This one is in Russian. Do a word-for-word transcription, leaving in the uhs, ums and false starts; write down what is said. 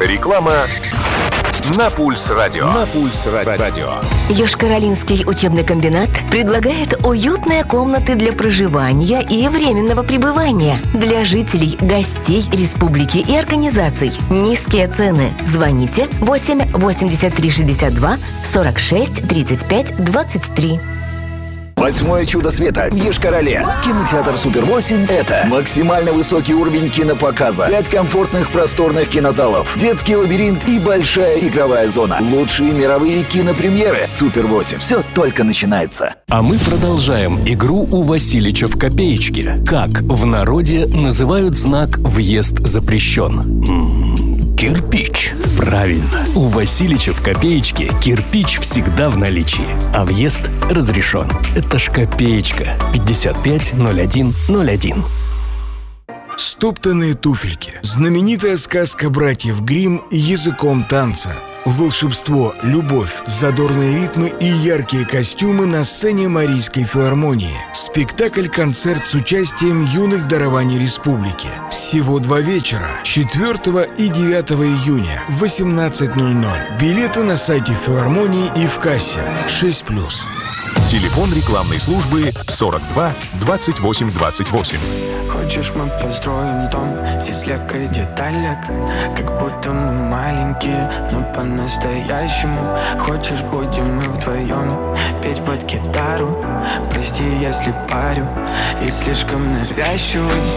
Реклама на Пульс Радио. На Пульс Радио. Йошкар-Олинский учебный комбинат предлагает уютные комнаты для проживания и временного пребывания для жителей, гостей республики и организаций. Низкие цены. Звоните восемь восемьдесят три шестьдесят два сорок шесть тридцать пять двадцать три. Восьмое чудо света в Йошкар-Оле. Кинотеатр Супер восемь – это максимально высокий уровень кинопоказа, пять комфортных просторных кинозалов, детский лабиринт и большая игровая зона. Лучшие мировые кинопремьеры. Супер восемь. Все только начинается. А мы продолжаем игру у Василича в копеечке. Как в народе называют знак «Въезд запрещен»? Кирпич. Правильно. У Василича в копеечке кирпич всегда в наличии, а въезд разрешен. Это ж копеечка. пятьдесят пять ноль один ноль один. Стоптанные туфельки. Знаменитая сказка братьев Гримм языком танца. Волшебство, любовь, задорные ритмы и яркие костюмы на сцене Марийской филармонии. Спектакль-концерт с участием юных дарований республики. Всего два вечера. четвёртого и девятого июня в восемнадцать ноль ноль. Билеты на сайте филармонии и в кассе. шесть плюс. Телефон рекламной службы сорок два двадцать восемь двадцать восемь. Хочешь, мы построим дом из лего деталек, как будто мы маленькие, но по-настоящему. Хочешь, будем мы вдвоем петь под гитару? Прости, если парю и слишком навязчивый.